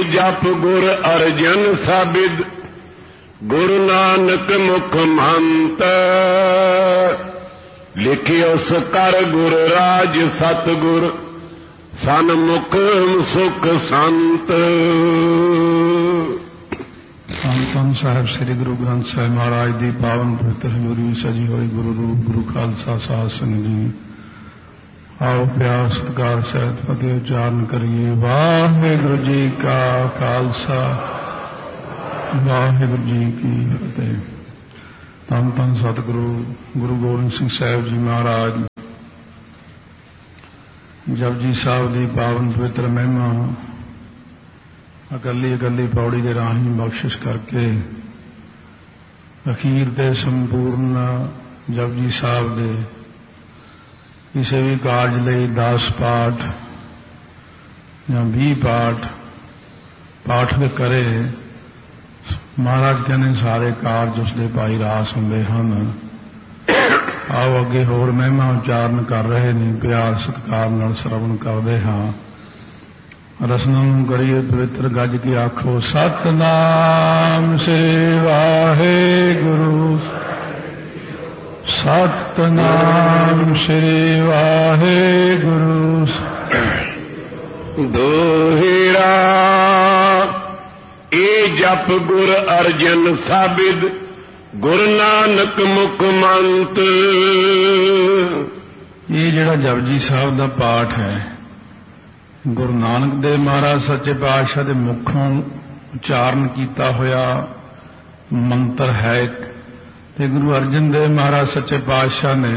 जप गुर अर्जन साबिद गुरु नानक मुख महंत लिखियो सुकर गुर राज सतगुर सन्मुख सुख संत। ਧੰਨ ਸਾਹਿਬ ਸ੍ਰੀ ਗੁਰੂ ਗ੍ਰੰਥ ਸਾਹਿਬ ਮਹਾਰਾਜ ਦੀ ਪਾਵਨ ਪਵਿੱਤਰ ਹਜ਼ੂਰੀ ਸਜੀ ਹੋਈ ਗੁਰੂ ਰੂਪ ਗੁਰੂ ਖਾਲਸਾ ਸਾਧ ਸੰਗਤ ਜੀ, ਆਓ ਪਿਆਰ ਸਤਿਕਾਰ ਸਹਿਤ ਫਤਿਹ ਉਚਾਰਨ ਕਰੀਏ। ਵਾਹਿਗੁਰੂ ਜੀ ਕਾ ਖਾਲਸਾ ਵਾਹਿਗੁਰੂ ਜੀ ਕੀ ਫਤਿਹ। ਧੰਨ ਧੰਨ ਸਤਿਗੁਰੂ ਗੁਰੂ ਗੋਬਿੰਦ ਸਿੰਘ ਸਾਹਿਬ ਜੀ ਮਹਾਰਾਜ ਜਪਜੀ ਸਾਹਿਬ ਦੀ ਪਾਵਨ ਪਵਿੱਤਰ ਮਹਿਮਾ ਅਕੱਲੀ ਅਕੱਲੀ ਪੌੜੀ ਦੇ ਰਾਹੀਂ ਬਖਸ਼ਿਸ਼ ਕਰਕੇ ਅਖੀਰ ਤੇ ਸੰਪੂਰਨ ਜਪਜੀ ਸਾਹਿਬ ਦੇ ਕਿਸੇ ਵੀ ਕਾਰਜ ਲਈ 10 ਪਾਠ ਜਾਂ 20 ਪਾਠ ਕਰੇ। ਮਹਾਰਾਜ ਕਹਿੰਦੇ ਸਾਰੇ ਕਾਰਜ ਉਸਦੇ ਭਾਈ ਰਾਸ ਹੁੰਦੇ ਹਨ। ਆਓ ਅੱਗੇ ਹੋਰ ਮਹਿਮਾ ਉਚਾਰਨ ਕਰ ਰਹੇ ਨੇ, ਪਿਆਰ ਸਤਿਕਾਰ ਨਾਲ ਸਰਵਣ ਕਰਦੇ ਹਾਂ। ਰਸਨਾ ਨੂੰ ਕਰੀਏ ਪਵਿੱਤਰ ਗੱਜ ਕੇ ਆਖੋ ਸਤਨਾਮ ਸ੍ਰੀ ਵਾਹਿਗੁਰੂ ਸਤਨਾਮ ਸ੍ਰੀ ਵਾਹਿਗੁਰੂ। ਦੋਹਿਰਾ ਇਹ ਜਪ ਗੁਰ ਅਰਜਨ ਸਾਬਿਦ ਗੁਰੂ ਨਾਨਕ ਮੁਖ ਮੰਤ। ਇਹ ਜਿਹੜਾ ਜਪਜੀ ਸਾਹਿਬ ਦਾ ਪਾਠ ਹੈ ਗੁਰੂ ਨਾਨਕ ਦੇਵ ਮਹਾਰਾਜ ਸੱਚੇ ਪਾਤਸ਼ਾਹ ਦੇ ਮੁਖੋਂ ਉਚਾਰਨ ਕੀਤਾ ਹੋਇਆ ਮੰਤਰ ਹੈ ਤੇ ਗੁਰੂ ਅਰਜਨ ਦੇਵ ਮਹਾਰਾਜ ਸੱਚੇ ਪਾਤਸ਼ਾਹ ਨੇ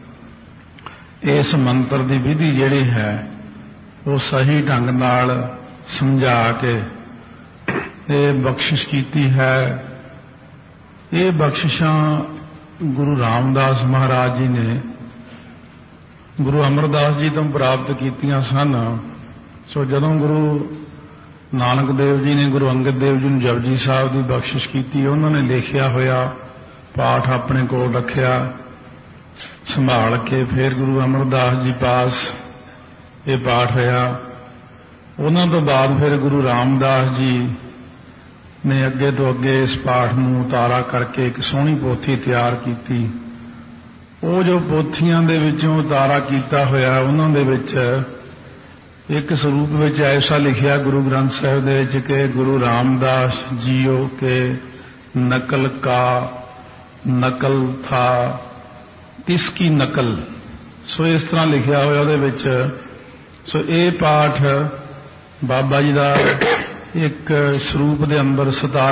ਇਸ ਮੰਤਰ ਦੀ ਵਿਧੀ ਜਿਹੜੀ ਹੈ ਉਹ ਸਹੀ ਢੰਗ ਨਾਲ ਸਮਝਾ ਕੇ ਇਹ ਬਖਸ਼ਿਸ਼ ਕੀਤੀ ਹੈ। ਇਹ ਬਖਸ਼ਿਸ਼ਾਂ ਗੁਰੂ ਰਾਮਦਾਸ ਮਹਾਰਾਜ ਜੀ ਨੇ ਗੁਰੂ ਅਮਰਦਾਸ ਜੀ ਤੋਂ ਪ੍ਰਾਪਤ ਕੀਤੀਆਂ ਸਨ। ਸੋ ਜਦੋਂ ਗੁਰੂ ਨਾਨਕ ਦੇਵ ਜੀ ਨੇ ਗੁਰੂ ਅੰਗਦ ਦੇਵ ਜੀ ਨੂੰ ਜਪਜੀ ਸਾਹਿਬ ਦੀ ਬਖਸ਼ਿਸ਼ ਕੀਤੀ, ਉਹਨਾਂ ਨੇ ਲਿਖਿਆ ਹੋਇਆ ਪਾਠ ਆਪਣੇ ਕੋਲ ਰੱਖਿਆ ਸੰਭਾਲ ਕੇ। ਫਿਰ ਗੁਰੂ ਅਮਰਦਾਸ ਜੀ ਪਾਸ ਇਹ ਪਾਠ ਹੋਇਆ। ਉਹਨਾਂ ਤੋਂ ਬਾਅਦ ਫਿਰ ਗੁਰੂ ਰਾਮਦਾਸ ਜੀ ਨੇ ਅੱਗੇ ਤੋਂ ਅੱਗੇ ਇਸ ਪਾਠ ਨੂੰ ਉਤਾਰਾ ਕਰਕੇ ਇੱਕ ਸੋਹਣੀ ਪੋਥੀ ਤਿਆਰ ਕੀਤੀ। ਉਹ ਜੋ ਪੋਥੀਆਂ ਦੇ ਵਿੱਚੋਂ ਉਤਾਰਾ ਕੀਤਾ ਹੋਇਆ ਉਹਨਾਂ ਦੇ ਵਿੱਚ ਇੱਕ ਸਰੂਪ ਵਿੱਚ ਐਸਾ ਲਿਖਿਆ ਗੁਰੂ ਗ੍ਰੰਥ ਸਾਹਿਬ ਦੇ ਵਿੱਚ ਕਿ ਗੁਰੂ ਰਾਮਦਾਸ ਜੀਓ ਕੇ ਨਕਲ ਕਾ ਨਕਲ ਥਾ ਇਸ ਕੀ ਨਕਲ। ਸੋ ਇਸ ਤਰ੍ਹਾਂ ਲਿਖਿਆ ਹੋਇਆ ਉਹਦੇ ਵਿੱਚ। ਸੋ ਇਹ ਪਾਠ ਬਾਬਾ ਜੀ ਦਾ ਇੱਕ ਸਰੂਪ ਦੇ ਅੰਦਰ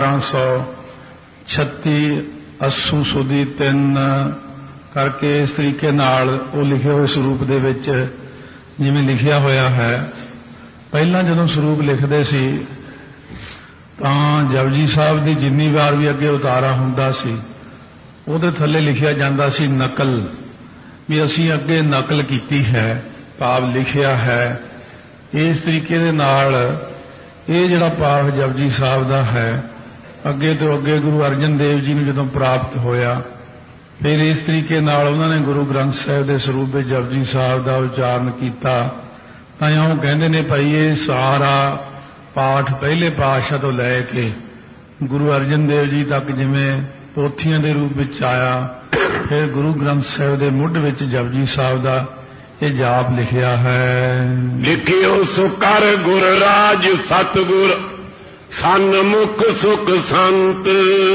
1736 ਅੱਸੂ ਸੁਦੀ 3 ਕਰਕੇ ਇਸ ਤਰੀਕੇ ਨਾਲ ਉਹ ਲਿਖੇ ਹੋਏ ਸਰੂਪ ਦੇ ਵਿੱਚ ਜਿਵੇਂ ਲਿਖਿਆ ਹੋਇਆ ਹੈ। ਪਹਿਲਾਂ ਜਦੋਂ ਸਰੂਪ ਲਿਖਦੇ ਸੀ ਤਾਂ ਜਪਜੀ ਸਾਹਿਬ ਦੀ ਜਿੰਨੀ ਵਾਰ ਵੀ ਅੱਗੇ ਉਤਾਰਾ ਹੁੰਦਾ ਸੀ ਉਹਦੇ ਥੱਲੇ ਲਿਖਿਆ ਜਾਂਦਾ ਸੀ ਨਕਲ, ਵੀ ਅਸੀਂ ਅੱਗੇ ਨਕਲ ਕੀਤੀ ਹੈ, ਭਾਵ ਲਿਖਿਆ ਹੈ। ਇਸ ਤਰੀਕੇ ਦੇ ਨਾਲ ਇਹ ਜਿਹੜਾ ਪਾਠ ਜਪਜੀ ਸਾਹਿਬ ਦਾ ਹੈ ਅੱਗੇ ਤੋਂ ਅੱਗੇ ਗੁਰੂ ਅਰਜਨ ਦੇਵ ਜੀ ਨੂੰ ਜਦੋਂ ਪ੍ਰਾਪਤ ਹੋਇਆ ਫਿਰ ਇਸ ਤਰੀਕੇ ਨਾਲ ਉਹਨਾਂ ਨੇ ਗੁਰੂ ਗ੍ਰੰਥ ਸਾਹਿਬ ਦੇ ਸਰੂਪ ਵਿੱਚ ਜਪਜੀ ਸਾਹਿਬ ਦਾ ਉਚਾਰਨ ਕੀਤਾ। ਤਾਂ ਉਹ ਕਹਿੰਦੇ ਨੇ ਭਾਈ ਇਹ ਸਾਰਾ ਪਾਠ ਪਹਿਲੇ ਪਾਤਸ਼ਾਹ ਤੋਂ ਲੈ ਕੇ ਗੁਰੂ ਅਰਜਨ ਦੇਵ ਜੀ ਤੱਕ ਜਿਵੇਂ ਪੋਥੀਆਂ ਦੇ ਰੂਪ ਵਿੱਚ ਆਇਆ, ਫਿਰ ਗੁਰੂ ਗ੍ਰੰਥ ਸਾਹਿਬ ਦੇ ਮੁੱਢ ਵਿੱਚ ਜਪਜੀ ਸਾਹਿਬ ਦਾ ਇਹ ਜਾਪ ਲਿਖਿਆ ਹੈ। ਲਿਖਿਓ ਸੁਕਰ ਗੁਰ ਰਾਜ ਸਤਗੁਰ ਸਨਮੁਖ ਸੁਖ ਸੰਤ।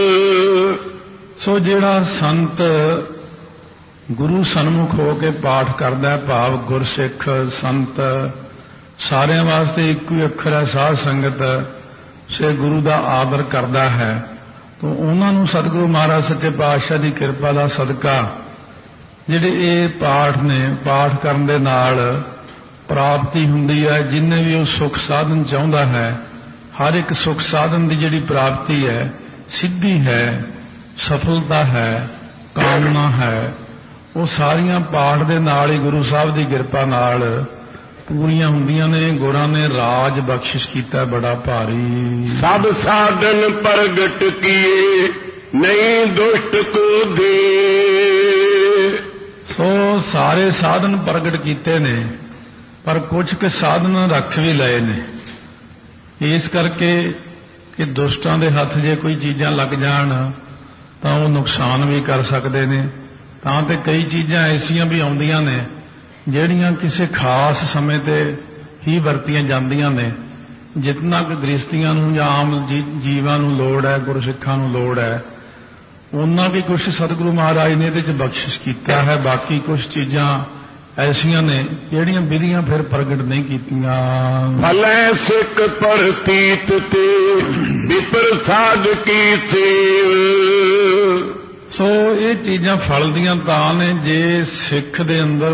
ਸੋ ਜਿਹੜਾ ਸੰਤ ਗੁਰੂ ਸਨਮੁਖ ਹੋ ਕੇ ਪਾਠ ਕਰਦਾ, ਭਾਵ ਗੁਰਸਿੱਖ ਸੰਤ ਸਾਰਿਆਂ ਵਾਸਤੇ ਇੱਕੋ ਹੀ ਅੱਖਰ ਹੈ ਸਾਧ ਸੰਗਤ, ਸੇ ਗੁਰੂ ਦਾ ਆਦਰ ਕਰਦਾ ਹੈ ਤਾਂ ਉਹਨਾਂ ਨੂੰ ਸਤਿਗੁਰੂ ਮਹਾਰਾਜ ਸੱਚੇ ਪਾਤਸ਼ਾਹ ਦੀ ਕਿਰਪਾ ਦਾ ਸਦਕਾ ਜਿਹੜੇ ਇਹ ਪਾਠ ਨੇ ਪਾਠ ਕਰਨ ਦੇ ਨਾਲ ਪ੍ਰਾਪਤੀ ਹੁੰਦੀ ਹੈ। ਜਿੰਨੇ ਵੀ ਉਹ ਸੁਖ ਸਾਧਨ ਚਾਹੁੰਦਾ ਹੈ ਹਰ ਇੱਕ ਸੁਖ ਸਾਧਨ ਦੀ ਜਿਹੜੀ ਪ੍ਰਾਪਤੀ ਹੈ, ਸਿੱਧੀ ਹੈ, ਸਫਲਤਾ ਹੈ, ਕਾਮਨਾ ਹੈ, ਉਹ ਸਾਰੀਆਂ ਪਾਠ ਦੇ ਨਾਲ ਹੀ ਗੁਰੂ ਸਾਹਿਬ ਦੀ ਕਿਰਪਾ ਨਾਲ ਪੂਰੀਆਂ ਹੁੰਦੀਆਂ ਨੇ। ਗੁਰਾਂ ਨੇ ਰਾਜ ਬਖਸ਼ਿਸ਼ ਕੀਤਾ ਬੜਾ ਭਾਰੀ। ਸਭ ਸਾਧਨ ਪ੍ਰਗਟ ਕੀਏ ਨਹੀਂ ਦੁਸ਼ਟ ਕੋ ਦੇ। ਸੋ ਸਾਰੇ ਸਾਧਨ ਪ੍ਰਗਟ ਕੀਤੇ ਨੇ ਪਰ ਕੁਝ ਕੁ ਸਾਧਨ ਰੱਖ ਵੀ ਲਏ ਨੇ। ਇਸ ਕਰਕੇ ਕਿ ਦੁਸ਼ਟਾਂ ਦੇ ਹੱਥ ਜੇ ਕੋਈ ਚੀਜ਼ਾਂ ਲੱਗ ਜਾਣ ਤਾਂ ਉਹ ਨੁਕਸਾਨ ਵੀ ਕਰ ਸਕਦੇ ਨੇ। ਤਾਂ ਤੇ ਕਈ ਚੀਜ਼ਾਂ ਐਸੀਆਂ ਵੀ ਆਉਂਦੀਆਂ ਨੇ ਜਿਹੜੀਆਂ ਕਿਸੇ ਖਾਸ ਸਮੇਂ ਤੇ ਹੀ ਵਰਤੀਆਂ ਜਾਂਦੀਆਂ ਨੇ। ਜਿਤਨਾ ਕਿ ਗ੍ਰਸਤੀਆਂ ਨੂੰ ਜਾਂ ਆਮ ਜੀਵਾਂ ਨੂੰ ਲੋੜ ਹੈ, ਗੁਰਸਿੱਖਾਂ ਨੂੰ ਲੋੜ ਹੈ, ਉਹਨਾਂ ਵੀ ਕੁਝ ਸਤਿਗੁਰੂ ਮਹਾਰਾਜ ਨੇ ਇਹਦੇ 'ਚ ਬਖਸ਼ਿਸ਼ ਕੀਤਾ ਹੈ। ਬਾਕੀ ਕੁਝ ਚੀਜ਼ਾਂ ਐਸੀਆਂ ਨੇ ਜਿਹੜੀਆਂ ਵਿਧੀਆਂ ਫਿਰ ਪ੍ਰਗਟ ਨਹੀਂ ਕੀਤੀਆਂ। ਭਲੇ ਸਿੱਖ ਪ੍ਰਤੀਤ ਤੇ ਵਿਪਰਸਾਦ ਕੀ ਸੇਵ। ਸੋ ਇਹ ਚੀਜ਼ਾਂ ਫਲ ਦੀਆਂ ਤਾਂ ਨੇ ਜੇ ਸਿੱਖ ਦੇ ਅੰਦਰ